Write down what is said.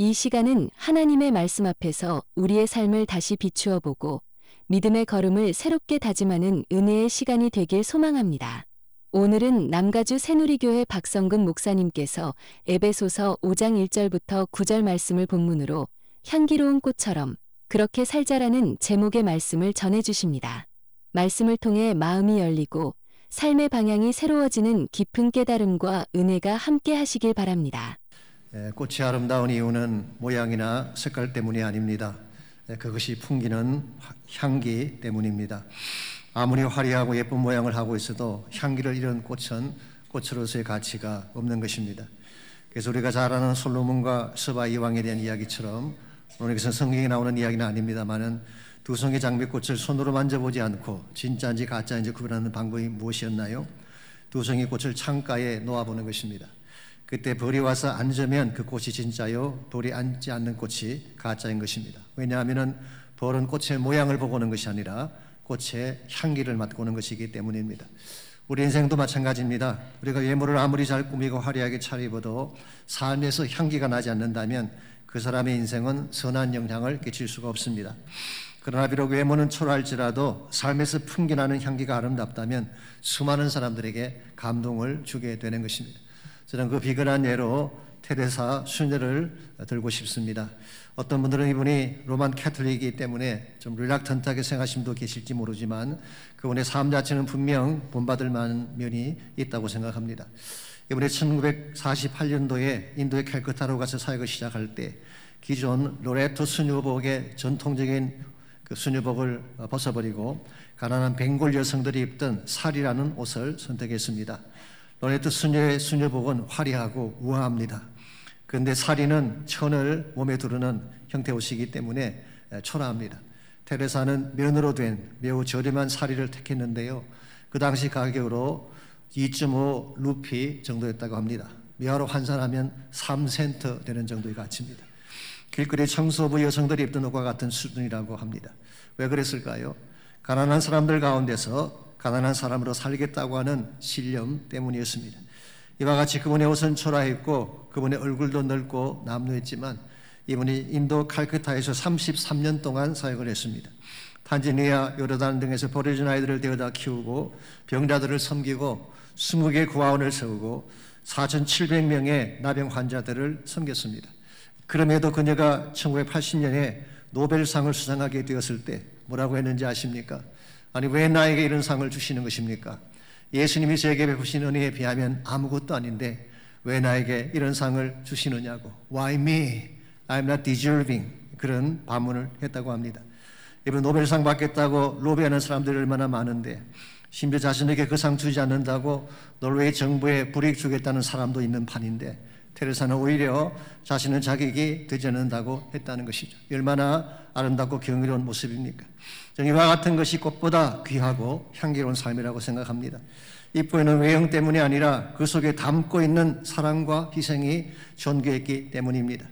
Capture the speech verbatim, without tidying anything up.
이 시간은 하나님의 말씀 앞에서 우리의 삶을 다시 비추어 보고 믿음의 걸음을 새롭게 다짐하는 은혜의 시간이 되길 소망합니다. 오늘은 남가주 새누리교회 박성근 목사님께서 에베소서 오 장 일 절부터 구 절 말씀을 본문으로 향기로운 꽃처럼 그렇게 살자라는 제목의 말씀을 전해주십니다. 말씀을 통해 마음이 열리고 삶의 방향이 새로워지는 깊은 깨달음과 은혜가 함께 하시길 바랍니다. 꽃이 아름다운 이유는 모양이나 색깔 때문이 아닙니다. 그것이 풍기는 향기 때문입니다. 아무리 화려하고 예쁜 모양을 하고 있어도 향기를 잃은 꽃은 꽃으로서의 가치가 없는 것입니다. 그래서 우리가 잘 아는 솔로몬과 스바 이왕에 대한 이야기처럼 오늘 여기서 성경에 나오는 이야기는 아닙니다만은 두 송이 장미꽃을 손으로 만져보지 않고 진짜인지 가짜인지 구별하는 방법이 무엇이었나요? 두 송이 꽃을 창가에 놓아보는 것입니다. 그때 벌이 와서 앉으면 그 꽃이 진짜요, 벌이 앉지 않는 꽃이 가짜인 것입니다. 왜냐하면 벌은 꽃의 모양을 보고 오는 것이 아니라 꽃의 향기를 맡고 오는 것이기 때문입니다. 우리 인생도 마찬가지입니다. 우리가 외모를 아무리 잘 꾸미고 화려하게 차려입어도 삶에서 향기가 나지 않는다면 그 사람의 인생은 선한 영향을 끼칠 수가 없습니다. 그러나 비록 외모는 초라할지라도 삶에서 풍기나는 향기가 아름답다면 수많은 사람들에게 감동을 주게 되는 것입니다. 저는 그 비근한 예로 테레사 수녀를 들고 싶습니다. 어떤 분들은 이분이 로만 캐톨릭이기 때문에 좀 릴락턴트하게 생각하시는 분도 계실지 모르지만 그분의 삶 자체는 분명 본받을 만한 면이 있다고 생각합니다. 이분이 천구백사십팔 년도에 인도의 캘커타로 가서 사역을 시작할 때 기존 로레토 수녀복의 전통적인 그 수녀복을 벗어버리고 가난한 벵골 여성들이 입던 살이라는 옷을 선택했습니다. 로레토 수녀의 수녀복은 화려하고 우아합니다. 그런데 사리는 천을 몸에 두르는 형태 옷이기 때문에 초라합니다. 테레사는 면으로 된 매우 저렴한 사리를 택했는데요. 그 당시 가격으로 이 점 오 루피 정도였다고 합니다. 미화로 환산하면 삼 센트 되는 정도의 가치입니다. 길거리 청소부 여성들이 입던 옷과 같은 수준이라고 합니다. 왜 그랬을까요? 가난한 사람들 가운데서 가난한 사람으로 살겠다고 하는 신념 때문이었습니다. 이와 같이 그분의 옷은 초라했고 그분의 얼굴도 넓고 남루했지만 이분이 인도 칼크타에서 삼십삼 년 동안 사역을 했습니다. 탄자니아, 요르단 등에서 버려진 아이들을 데려다 키우고 병자들을 섬기고 이십 개 구화원을 세우고 사천칠백 명의 나병 환자들을 섬겼습니다. 그럼에도 그녀가 천구백팔십 년에 노벨상을 수상하게 되었을 때 뭐라고 했는지 아십니까? 아니 왜 나에게 이런 상을 주시는 것입니까? 예수님이 제게 베푸신 은혜에 비하면 아무것도 아닌데 왜 나에게 이런 상을 주시느냐고. Why me? I'm not deserving. 그런 반문을 했다고 합니다. 이번 노벨상 받겠다고 로비하는 사람들이 얼마나 많은데 심지어 자신에게 그 상 주지 않는다고 노르웨이 정부에 불이익 주겠다는 사람도 있는 판인데 테레사는 오히려 자신은 자격이 되지 않는다고 했다는 것이죠. 얼마나 아름답고 경이로운 모습입니까? 저는 이와 같은 것이 꽃보다 귀하고 향기로운 삶이라고 생각합니다. 이쁘에는 외형 때문이 아니라 그 속에 담고 있는 사랑과 희생이 존귀했기 때문입니다.